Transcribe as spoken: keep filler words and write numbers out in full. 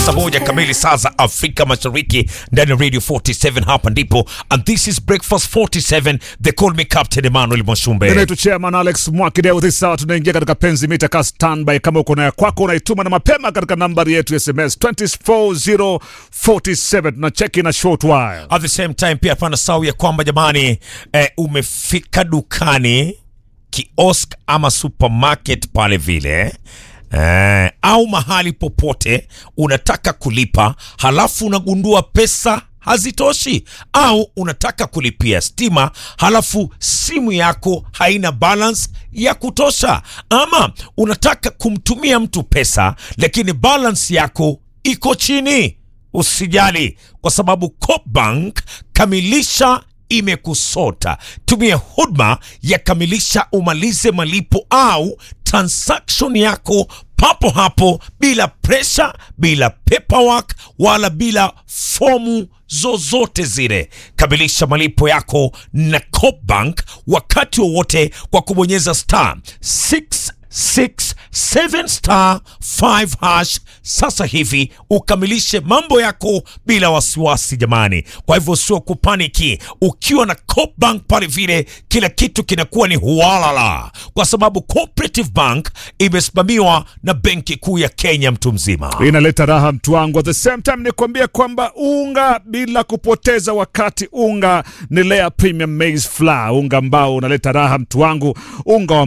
Saa moja kamili saa za Afrika Mashariki ndani ya Radio forty-seven, hapa ndipo. And this is Breakfast forty-seven. They call me Captain Emmanuel Mwashumbe. Ndio tu Chairman Alex Mwakideu. This hour tunaingia katika penzi mita ka standby. Kama uko na kwako unaituma na mapema katika nambari yetu S M S two four zero four seven. Na check in a short while. At the same time pia pana sawa ya kwamba jamani, eh, umefika dukani, kiosk ama supermarket pale vile, Eh, au mahali popote unataka kulipa, halafu unagundua pesa hazitoshi, au unataka kulipia stima halafu simu yako haina balance ya kutosha, ama unataka kumtumia mtu pesa lakini balance yako iko chini. Usijali, kwa sababu CoopBank Kamilisha imekusota. Tumia huduma ya Kamilisha umalize malipo au transaction yako papo hapo, bila pressure, bila paperwork, wala bila fomu zozote zile. Kamilisha malipo yako na CoopBank wakati wowote kwa kubonyeza star six six seven star five hash sasa hivi, ukamilishe mambo yako bila wasiwasi jamani. Kwa hivyo sio kupaniki, ukiwa na CoopBank pale vile kila kitu kinakuwa ni hualala, kwa sababu Cooperative Bank imesimamiwa na Benki Kuu ya Kenya mtu mzima. Inaleta raha mtu wangu. At the same time ni kuambia kwamba unga bila kupoteza wakati, unga ni Lea Premium Maize Flour, unga ambao unaleta raha mtu wangu, unga wa